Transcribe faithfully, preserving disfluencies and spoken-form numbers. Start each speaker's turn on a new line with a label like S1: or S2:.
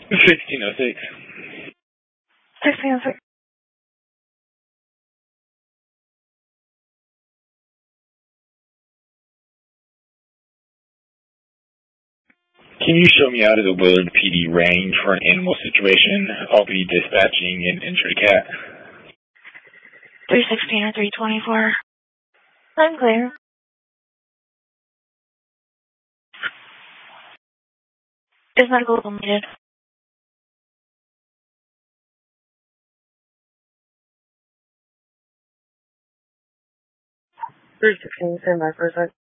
S1: sixteen oh six.
S2: sixteen oh six.
S1: Can you show me out of the Willard P D range for an animal situation? I'll be dispatching an injured cat.
S2: three sixteen or three twenty-four. I'm clear. Is medical needed? three sixteen, stand by for a sec.